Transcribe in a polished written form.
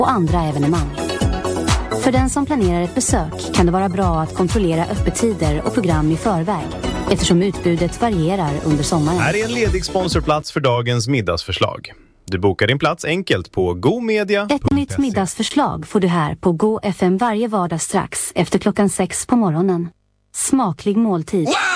och andra evenemang. För den som planerar ett besök kan det vara bra att kontrollera öppettider och program i förväg, eftersom utbudet varierar under sommaren. Här är en ledig sponsorplats för dagens middagsförslag. Du bokar din plats enkelt på gomedia.se. Ett nytt middagsförslag får du här på Go FM varje vardag strax efter klockan 6 på morgonen. Smaklig måltid.